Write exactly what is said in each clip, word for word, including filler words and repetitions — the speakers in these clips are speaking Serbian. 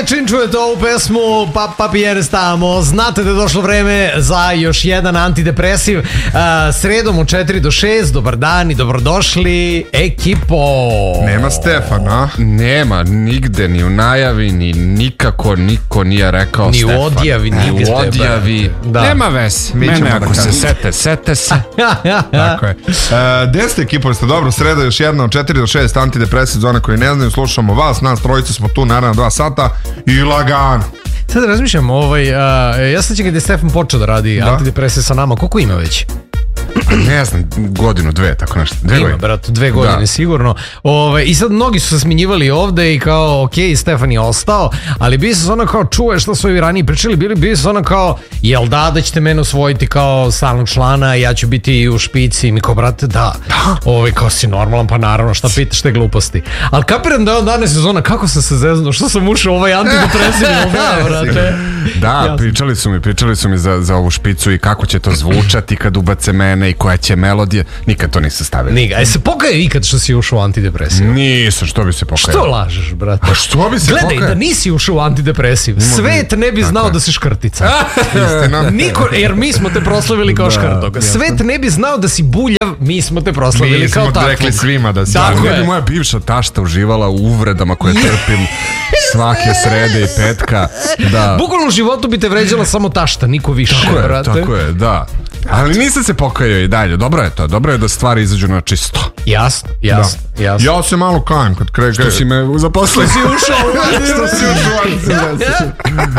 čim čujete ovu pesmu, pa, Papi Ernest tamo, znate da je došlo vreme za još jedan antidepresiv. uh, Sredom od četiri do šest, dobar dan i dobrodošli, ekipo. Nema Stefana. Nema, nigde, ni u najavi, ni nikako niko nije rekao ni Stefan. Ni u odjavi, ni u odjavi. Da. Nema ves. Mi Mene ako da se sete, sete se. Tako je. Uh, Gde ste ekipo, ste dobro, sreda još jedna od četiri do šest antidepresiv, za one koji ne znaju, slušamo vas, nas trojice smo tu naravno dva sata i lagano. Sad razmišljam, ovaj, uh, ja sad će kada je Stefan počeo da radi da? antidepresiv sa nama, koliko ima već? Ne znam, godinu, dve, tako nešto. Dve Ima, godine. brat, dve godine da. sigurno. Ove, I sad mnogi su se smenjivali ovde i kao, ok, Stefan je ostao, ali bi se ono kao čuje šta su ovi ranije pričali, bili bi se ono kao, jel da, da ćete mene usvojiti kao stalnog člana, ja ću biti u špici, i mi kao, brate, da. Ove, kao si normalan, pa naravno, šta pitaš te gluposti. Ali kapiram da je on danas sezona, kako sam se zeznuo, što sam ušao u ovaj antidepresivni moment, brate. Da, ja pričali su mi, pričali su mi za, za ovu špicu i kako će to zvučati kad ubace mene i koja će melodija. Nikad to nisi stavili. Niga, e se pokaje ikad što si ušao u antidepresiv? Nisam, što bi se pokajao? Što lažeš, brate? Pa što bi se Gledaj, pokajao? da nisi ušao u antidepresiv, svet ne bi znao da si škrtica. Niko, jer mi smo te proslavili kao škrtoga. Svet ne bi znao da si buljav, mi smo te proslavili mi kao takvog. Mi smo rekli svima da si. Tako je. Moja bivša tašta uživala u uvredama koje trpim svake srede i petka. Da. Bukvalno u životu bi te vređala samo tašta, niko više, tako je, brate. Tako je, da. Ali nisam se pokajao i dalje. Dobro je to, dobro je da stvari izađu na čisto. Jasno, jasno, da. jasno. Ja se malo kajem kad krege. Što si me zaposlio? Što si ušao? Što si ušao?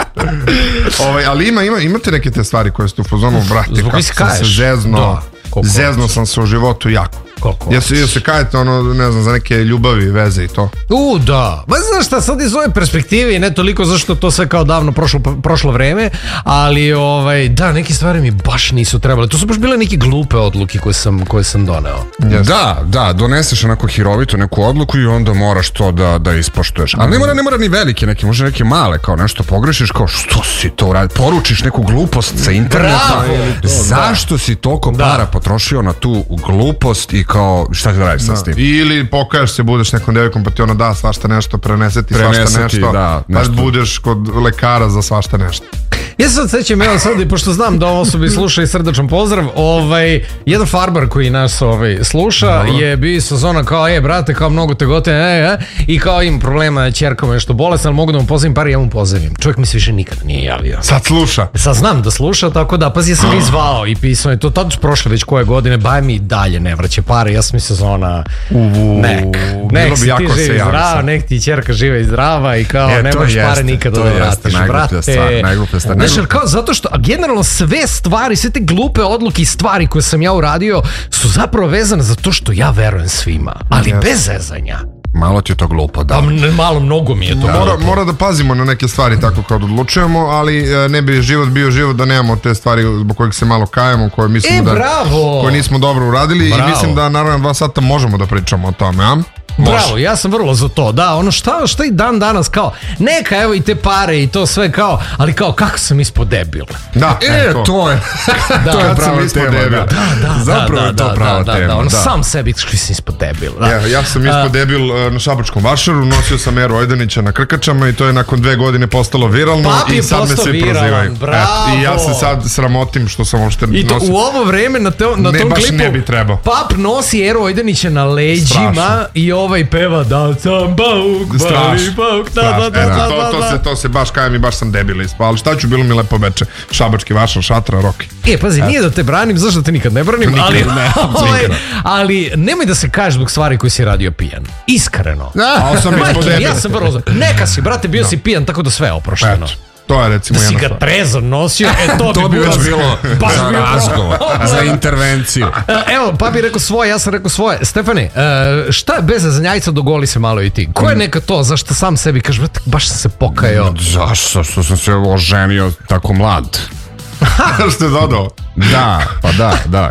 ovaj, ali ima, ima, imate neke te stvari koje ste u fazonu, brate, kako sam se zezno, da. zezno sam se u životu jako. Koliko? Ja se, ja se kajete ono, ne znam, za neke ljubavi, veze i to. U, da. Ba znaš šta, sad iz ove perspektive i ne toliko zašto to sve kao davno prošlo, prošlo vreme, ali ovaj, da, neke stvari mi baš nisu trebale. To su baš bile neke glupe odluke koje sam, koje sam doneo. Yes. Da, da, doneseš onako hirovitu neku odluku i onda moraš to da, da ispoštuješ. Ali ne mora, ne mora ni velike neke, može neke male, kao nešto pogrešiš, kao što si to uradio, poručiš neku glupost sa interneta. To, zašto da. si toliko da. para potrošio na tu glupost i kao šta ti da radiš da. s tim? Ili pokaješ se, budeš nekom devojkom pa ti ono da svašta nešto, preneseti Preneseti, svašta nešto, da, pa budeš kod lekara za svašta nešto. Ja se sad sećam, evo sad, pošto znam da ovo osobi sluša i srdačan pozdrav, ovaj, jedan farbar koji nas ovaj, sluša no. je bio sezona kao, e, brate, kao mnogo te gote, e, e, i kao im problema, ćerka mu je što bolesna, ali mogu da mu pozivim par i ja mu pozivim. Čovjek mi se više nikad nije javio. Sad sluša. Sad znam da sluša, tako da, pazi, ja sam ga izvao i pisao, i to tad prošle već koje godine, baj mi dalje ne vraće pare, ja sam mi sezona, Uvu, nek, nek si ti živi i zdrava, nek ti ćerka žive i zdrava i kao, e, nemaš pare nikad da vratiš, brate. Najgluplja stvar. Znaš, kao, zato što, a generalno sve stvari, sve te glupe odluke i stvari koje sam ja uradio su zapravo vezane za to što ja verujem svima, ali yes. bez zezanja. Malo ti je to glupo, da. Pa, malo, mnogo mi je to da. glupo. Mora, mora da pazimo na neke stvari tako kad odlučujemo, ali ne bi život bio život da nemamo te stvari zbog kojih se malo kajemo, koje mislimo e, da bravo. koje nismo dobro uradili. Bravo. I mislim da naravno dva sata možemo da pričamo o tome, a? Može. Bravo, ja sam vrlo za to, da, ono šta, šta i dan danas kao, neka evo i te pare i to sve kao, ali kao kako sam ispod debil. Da, e, to, to je, da, to je prava tema, debil. Da, da, zapravo je da, to da, prava da, tema. Da, ono da. sam sebi što sam ispod debil. Da. Ja, ja sam ispod debil na Šabačkom vašaru, nosio sam Eru Ojdanića na krkačama i to je nakon dve godine postalo viralno. Papi i sad me svi viralan, prozivaju. bravo. E, I ja se sad sramotim što sam uopšte I to nosio. u ovo vreme na, te, na ne, tom baš klipu ne bi trebao. Pap nosi Eru Ojdanića na leđima. Strašno. I ovaj peva da sam bauk, bali bauk, da, da, da, da, to, to, se, to se baš kajem i baš sam debil ispao, ali šta ću, bilo mi lepo veče, Šabački vašar, šatra, Roki. E, pazi, nije da te branim, zašto te nikad ne branim, nikad, ali, ne, ovaj, ali nemoj da se kažeš zbog stvari koje si radio pijan. Iskreno. A, sam Majke, ja sam vrlo, neka si, brate, bio si pijan, tako da sve je oprošteno. Eto. To je recimo da si jedna ga stvar. trezor nosio, e to, to bi, bi već bilo za razgovor, za intervenciju. Evo, pa bi rekao svoje, ja sam rekao svoje. Stefane, šta je bez zanjajca, dogoli se malo i ti? Ko je neka to, zašto sam sebi kažeš, baš sam se pokajao? Zašto? Što sam se oženio tako mlad. Što je dodao? Da, pa da, da.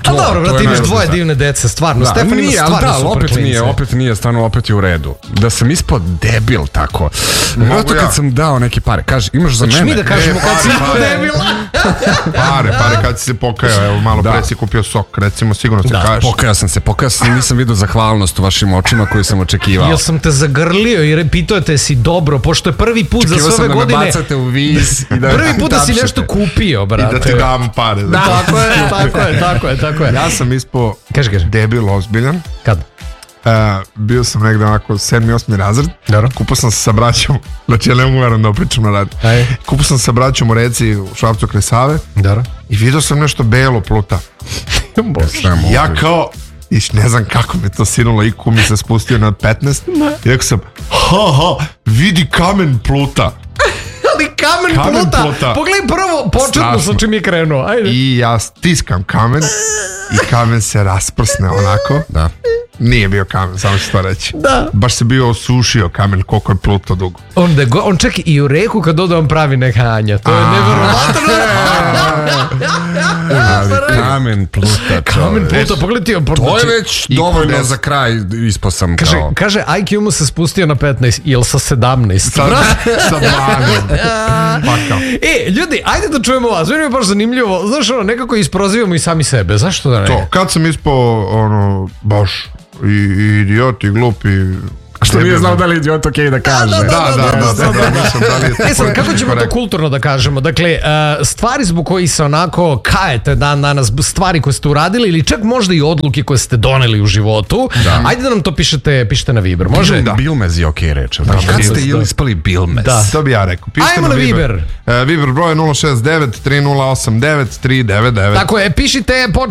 to. A dobro, brate, imaš dvoje divne dece, stvarno. Da, Stefan ima stvarno da, super opet klince. nije, opet nije, stvarno opet je u redu. Da sam ispao debil tako. Vjerojatno kad sam dao neke pare, kaži, imaš za mene? Znači mi da kažemo kad si ispao debila. Pare, pare, kad si se pokajao, evo malo pre si kupio sok, recimo, sigurno se kažeš. Pokajao sam se, pokajao sam, nisam vidio zahvalnost u vašim očima koju sam očekivao. Jel sam te zagrlio i pitao te si dobro, pošto je prvi put za sve ove godine... Očekivao sam da me bacate u viz i da prvi put da si nešto kupio, brate. I da ti dam pare. Da, tako je, tako je, tako je, tako je. Ja sam ispao kaži, debil ozbiljan. Kad? Uh, bio sam negde onako sedmi, osmi razred. Dobro. Kupao sam se sa braćom, znači ja ne mogu verujem da opričam na radu. Kupao sam se sa braćom u reci u Šapcu kraj Save. Dobro. I vidio sam nešto belo pluta. Ja kao, iš ne znam kako me to sinulo, I Q mi se spustio na petnaest. I rekao sam, ha ha, vidi kamen pluta. Ali kamen, kamen pluta. pluta. Pogledaj prvo početno sa čim je krenuo. Ajde. I ja stiskam kamen i kamen se rasprsne onako. Da. Nije bio kamen, samo ću to reći. Da. Baš se bio osušio kamen koliko je pluto dugo. On, de, on čak i u reku kad ode on pravi nekanja. To je neverovatno. Kamen pluta. Kamen pluta, pogledaj ti. To je već dovoljno za kraj, ispao sam kaže, kao... Kaže, I Q mu se spustio na petnaest, jel sa sedamnaest? Sa, sa dvanaest. Pa kao. E, ljudi, ajde da čujemo vas. Meni je baš zanimljivo. Znaš, ono, nekako isprozivamo i sami sebe. Zašto da ne? To, kad sam ispao, ono, baš i, i idiot i glup i... Što nije znao da li idiot okej da kaže. Da, da, da, da, sad razmišljam da li je... E sad, kako ćemo to kulturno da kažemo? Dakle, stvari zbog koji se onako kajete dan danas, stvari koje ste uradili ili čak možda i odluke koje ste doneli u životu, ajde da nam to pišete, pišete na Viber, može? Da. Bilmez je okej reč. Kad ste ili ispali Bilmez? Da, to bi ja rekao. Ajmo na Viber. Viber broj nula šest devet tri nula osam devet tri devet devet. Tako je, pišite,